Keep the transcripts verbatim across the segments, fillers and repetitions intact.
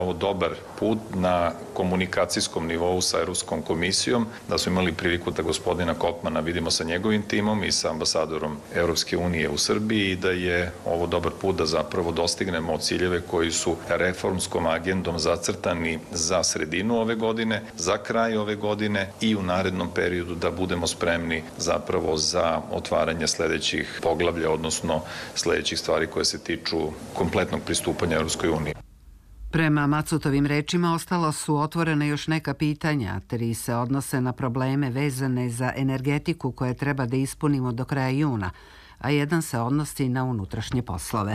Ovo dobar put na komunikacijskom nivou sa Europskom komisijom, da smo imali priliku da gospodina Kopmana vidimo sa njegovim timom i sa ambasadorom Europske unije u Srbiji i da je ovo dobar put da zapravo dostignemo ciljeve koji su reformskom agendom zacrtani za sredinu ove godine, za kraj ove godine i u narednom periodu da budemo spremni zapravo za otvaranje sledećih poglavlja, odnosno sledećih stvari koje se tiču kompletnog pristupanja Europskoj uniji. Prema Macutovim rečima ostalo su otvorene još neka pitanja, tri se odnose na probleme vezane za energetiku koje treba da ispunimo do kraja juna, a jedan se odnosi na unutrašnje poslove.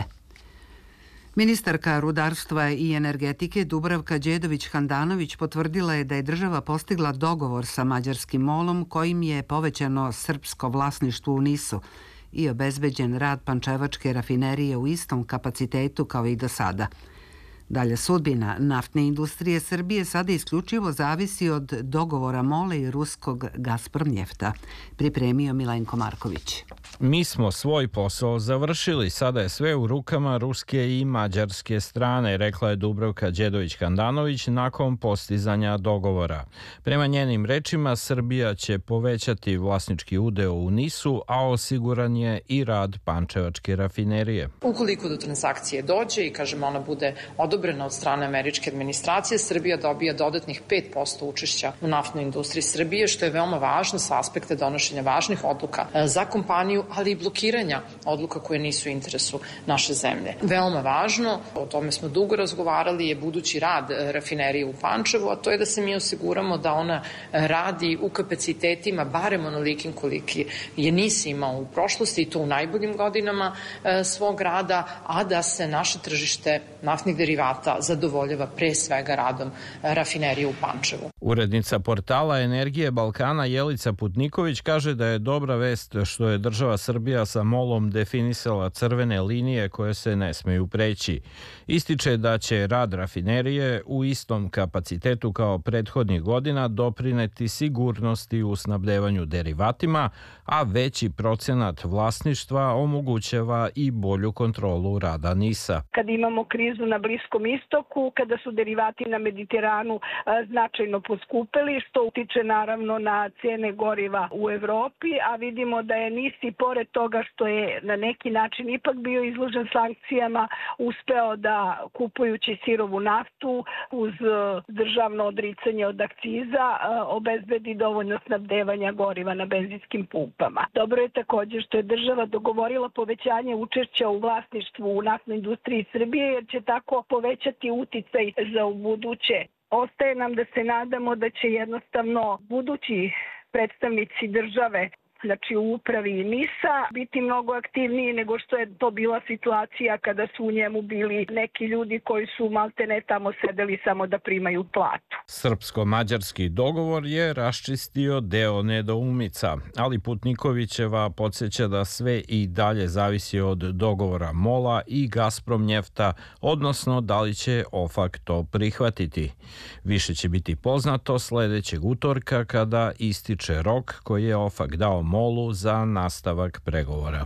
Ministarka rudarstva i energetike Dubravka Đedović-Handanović potvrdila je da je država postigla dogovor sa mađarskim molom kojim je povećano srpsko vlasništvo u Nisu i obezbeđen rad pančevačke rafinerije u istom kapacitetu kao i do sada. Dalje, sudbina naftne industrije Srbije sada isključivo zavisi od dogovora MOL-a i ruskog Gazpromnjefta, pripremio Milenko Marković. Mi smo svoj posao završili, sada je sve u rukama ruske i mađarske strane, rekla je Dubravka Đedović-Handanović nakon postizanja dogovora. Prema njenim rečima, Srbija će povećati vlasnički udeo u Nisu, a osiguran je i rad pančevačke rafinerije. Ukoliko do transakcije dođe i, kažemo, ona bude odobrena od strane američke administracije, Srbija dobija dodatnih pet posto učešća u naftnoj industriji Srbije, što je veoma važno sa aspekta donošenja važnih odluka za kompaniju, ali i blokiranja odluka koje nisu u interesu naše zemlje. Veoma važno, o tome smo dugo razgovarali, je budući rad rafinerije u Pančevu, a to je da se mi osiguramo da ona radi u kapacitetima barem onolikim koliki je NIS imao u prošlosti, i to u najboljim godinama svog rada, a da se naše tržište naftnih derivata zadovoljava pre svega radom rafinerije u Pančevu. Urednica portala Energije Balkana Jelica Putniković kaže da je dobra vest što je država Srbija sa MOL-om definisala crvene linije koje se ne smeju preći. Ističe da će rad rafinerije u istom kapacitetu kao prethodnih godina doprineti sigurnosti u snabdevanju derivatima, a veći procenat vlasništva omogućava i bolju kontrolu rada NIS-a. Kad imamo krizu na Bliskom istoku, kada su derivati na Mediteranu značajno poskupeli, što utiče naravno na cene goriva u Evropi, a vidimo da je NIS i pored toga što je na neki način ipak bio izložen sankcijama, uspeo da kupujući sirovu naftu uz državno odricanje od akciza obezbedi dovoljno snabdevanja goriva na benzinskim pumpama. Dobro je također što je država dogovorila povećanje učešća u vlasništvu u naftnoj industriji Srbije, jer će tako povećati uticaj za ubuduće. Ostaje nam da se nadamo da će jednostavno budući predstavnici države, znači u upravi NIS-a, biti mnogo aktivniji nego što je to bila situacija kada su u njemu bili neki ljudi koji su maltene tamo sedeli samo da primaju platu. Srpsko-mađarski dogovor je raščistio deo nedoumica, ali Putnikovićeva podsjeća da sve i dalje zavisi od dogovora MOL-a i Gazpromnjefta, odnosno da li će OFAK to prihvatiti. Više će biti poznato sledećeg utorka kada ističe rok koji je OFAK dao MOL-u za nastavak pregovora.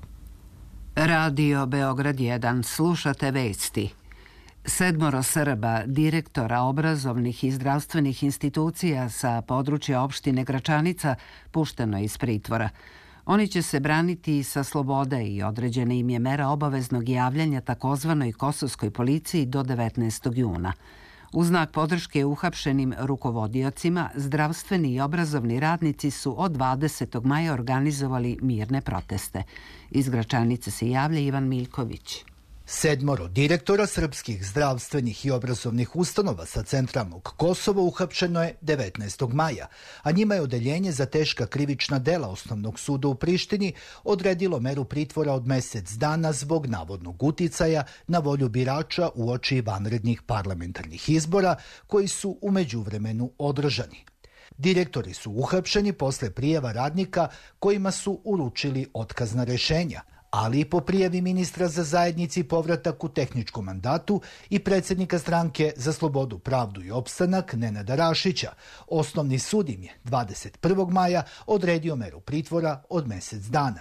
Radio Beograd jedan, slušate vesti. Sedmoro Srba, direktora obrazovnih i zdravstvenih institucija sa područja opštine Gračanica, pušteno je iz pritvora. Oni će se braniti sa slobode i određena im je mera obaveznog javljanja takozvanoj kosovskoj policiji do devetnaestog juna. U znak podrške uhapšenim rukovodiocima, zdravstveni i obrazovni radnici su od dvadesetog maja organizovali mirne proteste. Iz Gračanice se javlja Ivan Miljković. Sedmoro direktora srpskih zdravstvenih i obrazovnih ustanova sa centralnog Kosova uhapšeno je devetnaestog maja, a njima je odeljenje za teška krivična dela Osnovnog suda u Prištini odredilo meru pritvora od mesec dana zbog navodnog uticaja na volju birača uoči vanrednih parlamentarnih izbora koji su u međuvremenu održani. Direktori su uhapšeni posle prijava radnika kojima su uručili otkazna rešenja, ali i po prijavi ministra za zajednici i povratak u tehničkom mandatu i predsjednika stranke za slobodu, pravdu i opstanak Nenada Rašića. Osnovni sud im je dvadeset prvog maja odredio meru pritvora od mesec dana.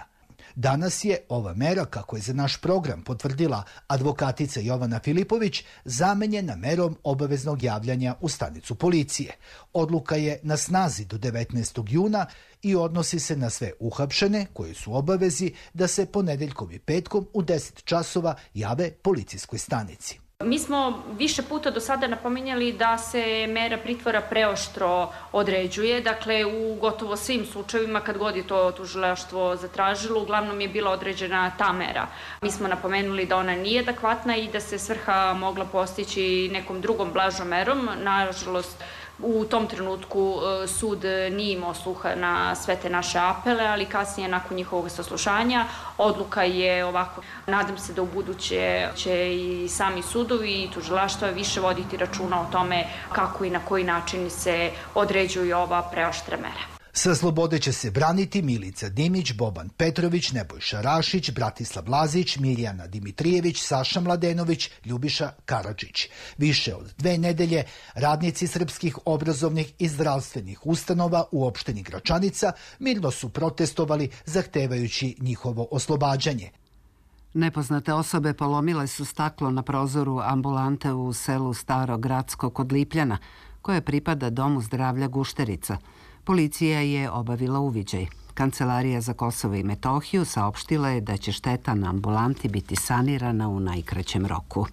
Danas je ova mera, kako je za naš program potvrdila advokatica Jovana Filipović, zamenjena merom obaveznog javljanja u stanicu policije. Odluka je na snazi do devetnaestog juna i odnosi se na sve uhapšene koji su obavezi da se ponedeljkom i petkom u deset časova jave policijskoj stanici. Mi smo više puta do sada napominjali da se mera pritvora preoštro određuje, dakle u gotovo svim slučajevima kad god je to tužilaštvo zatražilo, uglavnom je bila određena ta mera. Mi smo napomenuli da ona nije adekvatna i da se svrha mogla postići nekom drugom blažom merom. Nažalost, u tom trenutku sud nije imao sluha na sve te naše apele, ali kasnije nakon njihovog saslušanja odluka je ovako. Nadam se da u buduće će i sami sudovi i tužilaštva više voditi računa o tome kako i na koji način se određuju ova preoštra mera. Sa slobode će se braniti Milica Dimić, Boban Petrović, Nebojša Rašić, Bratislav Lazić, Mirjana Dimitrijević, Saša Mladenović, Ljubiša Karadžić. Više od dve nedelje radnici srpskih obrazovnih i zdravstvenih ustanova u opštini Gračanica mirno su protestovali zahtevajući njihovo oslobađanje. Nepoznate osobe polomile su staklo na prozoru ambulante u selu Staro Gradsko kod Lipljana, koje pripada Domu zdravlja Gušterica. Policija je obavila uviđaj. Kancelarija za Kosovo i Metohiju saopštila je da će šteta na ambulanti biti sanirana u najkraćem roku.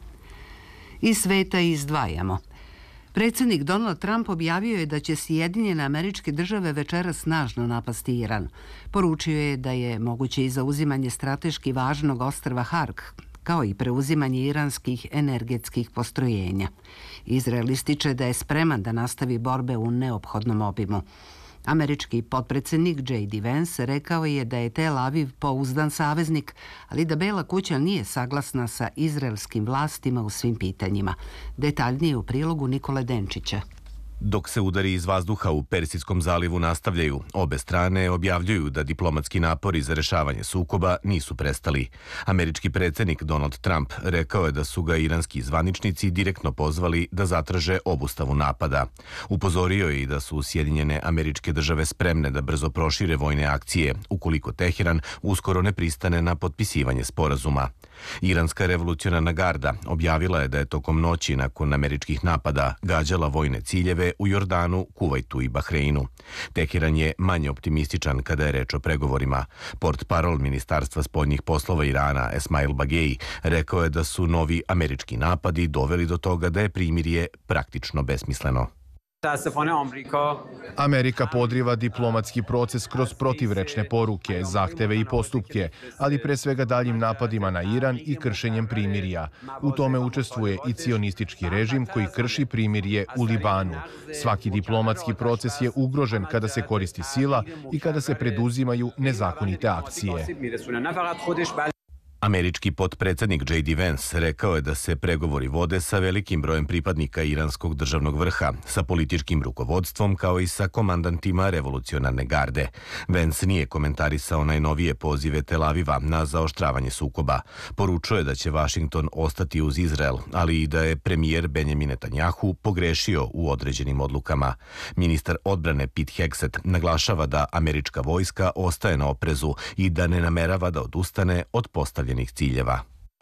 Iz sveta izdvajamo. Predsjednik Donald Trump objavio je da će Sjedinjene Američke Države večeras snažno napasti Iran. Poručio je da je moguće i zauzimanje strateški važnog ostrva Hark, kao i preuzimanje iranskih energetskih postrojenja. Izrael ističe da je spreman da nastavi borbe u neophodnom obimu. Američki potpredsjednik J D Vance rekao je da je Tel Aviv pouzdan saveznik, ali da Bela kuća nije saglasna sa izraelskim vlastima u svim pitanjima. Detaljnije u prilogu Nikole Denčića. Dok se udari iz vazduha u Persijskom zalivu nastavljaju, obe strane objavljuju da diplomatski napori za rešavanje sukoba nisu prestali. Američki predsjednik Donald Trump rekao je da su ga iranski zvaničnici direktno pozvali da zatraže obustavu napada. Upozorio je i da su Sjedinjene Američke Države spremne da brzo prošire vojne akcije, ukoliko Teheran uskoro ne pristane na potpisivanje sporazuma. Iranska revolucionarna garda objavila je da je tokom noći nakon američkih napada gađala vojne ciljeve u Jordanu, Kuvajtu i Bahreinu. Teheran je manje optimističan kada je reč o pregovorima. Portparol Ministarstva spoljnih poslova Irana, Esmail Bagei, rekao je da su novi američki napadi doveli do toga da je primirje praktično besmisleno. Amerika podriva diplomatski proces kroz protivrečne poruke, zahteve i postupke, ali pre svega daljim napadima na Iran i kršenjem primirja. U tome učestvuje i cionistički režim koji krši primirje u Libanu. Svaki diplomatski proces je ugrožen kada se koristi sila i kada se preduzimaju nezakonite akcije. Američki potpredsjednik J D Vance rekao je da se pregovori vode sa velikim brojem pripadnika iranskog državnog vrha, sa političkim rukovodstvom kao i sa komandantima revolucionarne garde. Vance nije komentarisao najnovije pozive Tel Aviva na zaoštravanje sukoba. Poručio je da će Vašington ostati uz Izrael, ali i da je premijer Benjamin Netanjahu pogrešio u određenim odlukama. Ministar odbrane Pete Hegseth naglašava da američka vojska ostaje na oprezu i da ne namerava da odustane od postavljenih ciljeva.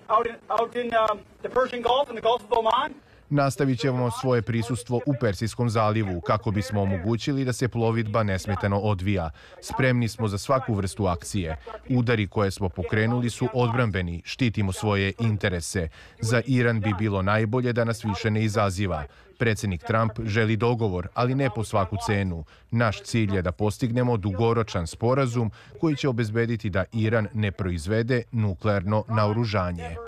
Nastavit ćemo svoje prisustvo u Persijskom zalivu kako bismo omogućili da se plovidba nesmetano odvija. Spremni smo za svaku vrstu akcije. Udari koje smo pokrenuli su odbrambeni, štitimo svoje interese. Za Iran bi bilo najbolje da nas više ne izaziva. Predsjednik Trump želi dogovor, ali ne po svaku cenu. Naš cilj je da postignemo dugoročan sporazum koji će obezbediti da Iran ne proizvede nuklearno naoružanje.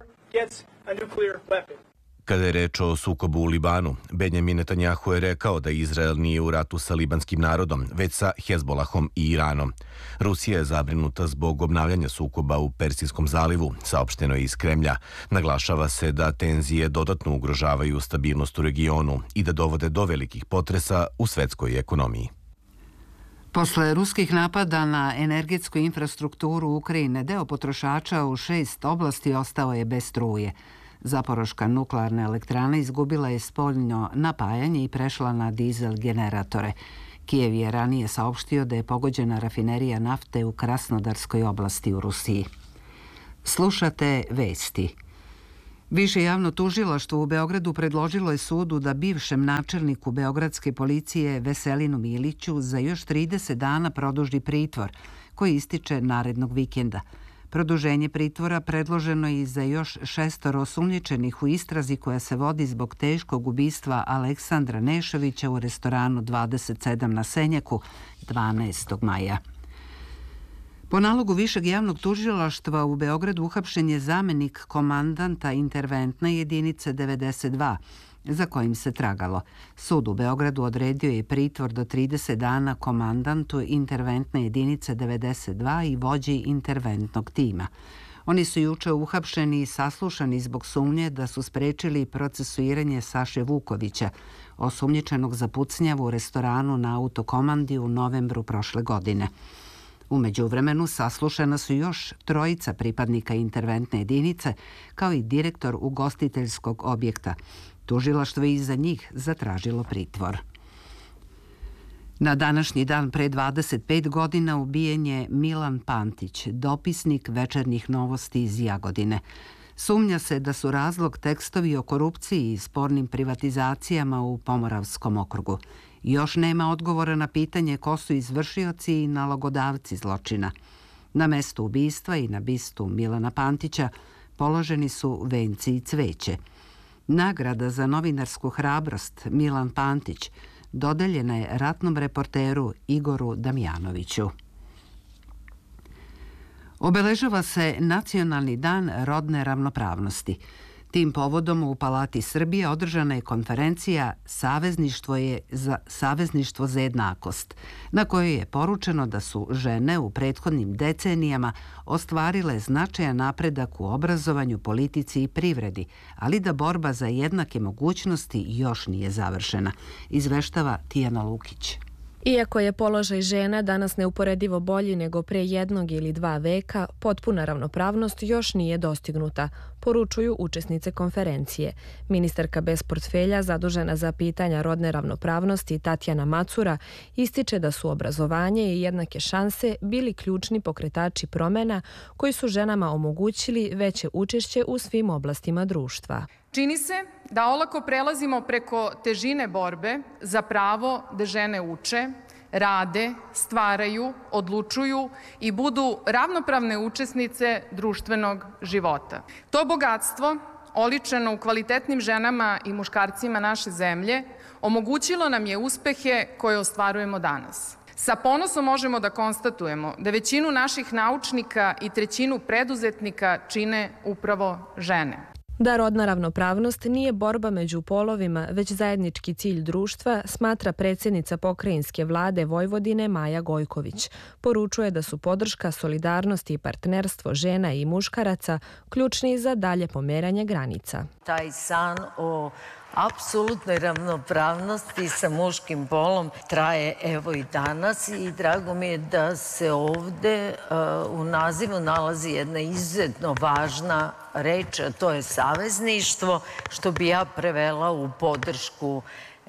Kada je reč o sukobu u Libanu, Benjamin Netanjahu je rekao da Izrael nije u ratu sa libanskim narodom, već sa Hezbolahom i Iranom. Rusija je zabrinuta zbog obnavljanja sukoba u Persijskom zalivu, saopšteno je iz Kremlja. Naglašava se da tenzije dodatno ugrožavaju stabilnost u regionu i da dovode do velikih potresa u svetskoj ekonomiji. Posle ruskih napada na energetsku infrastrukturu Ukrajine, deo potrošača u šest oblasti ostao je bez struje. Zaporoška nuklearna elektrana izgubila je spoljno napajanje i prešla na dizel generatore. Kijev je ranije saopštio da je pogođena rafinerija nafte u Krasnodarskoj oblasti u Rusiji. Slušate vesti. Više javno tužilaštvo u Beogradu predložilo je sudu da bivšem načelniku beogradske policije Veselinu Miliću za još trideset dana produži pritvor, koji ističe narednog vikenda. Produženje pritvora predloženo je i za još šestoro osumnjičenih u istrazi koja se vodi zbog teškog ubistva Aleksandra Nešovića u restoranu dvadeset sedam na Senjaku dvanaestog maja. Po nalogu Višeg javnog tužilaštva u Beogradu uhapšen je zamenik komandanta interventne jedinice devedeset dva, za kojim se tragalo. Sud u Beogradu odredio je pritvor do trideset dana komandantu interventne jedinice devedeset dva i vođi interventnog tima. Oni su juče uhapšeni i saslušani zbog sumnje da su sprečili procesuiranje Saše Vukovića, osumnjičenog za pucnjavu u restoranu na Autokomandi u novembru prošle godine. U međuvremenu saslušana su još trojica pripadnika interventne jedinice, kao i direktor ugostiteljskog objekta. Tužilaštvo je iza njih zatražilo pritvor. Na današnji dan pre dvadeset pet godina ubijen je Milan Pantić, dopisnik Večernjih novosti iz Jagodine. Sumnja se da su razlog tekstovi o korupciji i spornim privatizacijama u Pomoravskom okrugu. Još nema odgovora na pitanje ko su izvršioci i nalogodavci zločina. Na mestu ubistva i na bistu Milana Pantića položeni su venci i cveće. Nagrada za novinarsku hrabrost Milan Pantić dodeljena je ratnom reporteru Igoru Damjanoviću. Obeležava se Nacionalni dan rodne ravnopravnosti. Tim povodom u Palati Srbije održana je konferencija Savezništvo je za Savezništvo za jednakost, na kojoj je poručeno da su žene u prethodnim decenijama ostvarile značajan napredak u obrazovanju, politici i privredi, ali da borba za jednake mogućnosti još nije završena, izveštava Tijana Lukić. Iako je položaj žena danas neuporedivo bolji nego pre jednog ili dva veka, potpuna ravnopravnost još nije dostignuta, poručuju učesnice konferencije. Ministarka bez portfelja zadužena za pitanja rodne ravnopravnosti Tatjana Macura ističe da su obrazovanje i jednake šanse bili ključni pokretači promena koji su ženama omogućili veće učešće u svim oblastima društva. Čini se da olako prelazimo preko težine borbe za pravo da žene uče, rade, stvaraju, odlučuju i budu ravnopravne učesnice društvenog života. To bogatstvo, oličeno u kvalitetnim ženama i muškarcima naše zemlje, omogućilo nam je uspehe koje ostvarujemo danas. Sa ponosom možemo da konstatujemo da većinu naših naučnika i trećinu preduzetnika čine upravo žene. Da rodna ravnopravnost nije borba među polovima, već zajednički cilj društva, smatra predsjednica pokrajinske vlade Vojvodine Maja Gojković. Poručuje da su podrška, solidarnost i partnerstvo žena i muškaraca ključni za dalje pomeranje granica. Taj san o apsolutnoj ravnopravnosti sa muškim polom traje evo i danas i drago mi je da se ovde uh, u nazivu nalazi jedna izuzetno važna reč, a to je savezništvo, što bi ja prevela u podršku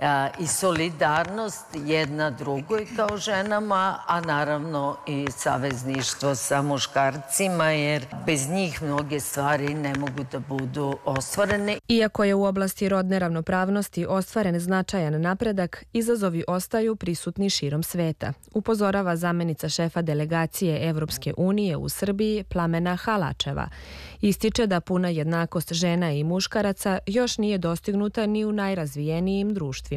i solidarnost jedna drugoj kao ženama, a naravno i savezništvo sa muškarcima, jer bez njih mnoge stvari ne mogu da budu ostvarene. Iako je u oblasti rodne ravnopravnosti ostvaren značajan napredak, izazovi ostaju prisutni širom sveta, upozorava zamenica šefa delegacije Evropske unije u Srbiji Plamena Halačeva. Ističe da puna jednakost žena i muškaraca još nije dostignuta ni u najrazvijenijim društvima.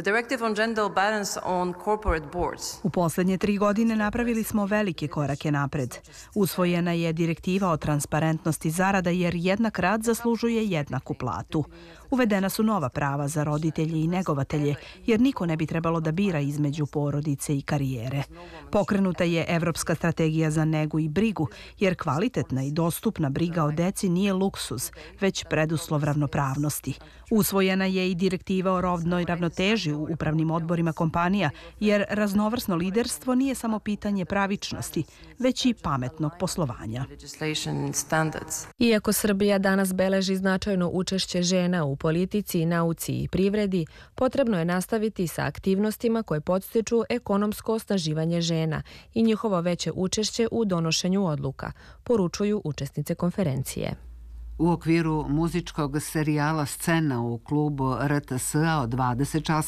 U posljednje tri godine napravili smo velike korake napred. Usvojena je direktiva o transparentnosti zarada jer jednak rad zaslužuje jednaku platu. Uvedena su nova prava za roditelje i negovatelje, jer niko ne bi trebalo da bira između porodice i karijere. Pokrenuta je Evropska strategija za negu i brigu, jer kvalitetna i dostupna briga o deci nije luksuz, već preduslov ravnopravnosti. Usvojena je i direktiva o rodnoj ravnoteži u upravnim odborima kompanija, jer raznovrsno liderstvo nije samo pitanje pravičnosti, već i pametnog poslovanja. Iako Srbija danas beleži značajno učešće žena u politici, nauci i privredi, potrebno je nastaviti sa aktivnostima koje podstiču ekonomsko osnaživanje žena i njihovo veće učešće u donošenju odluka, poručuju učesnice konferencije. U okviru muzičkog serijala Scena u klubu R T S-a od dvadeset časova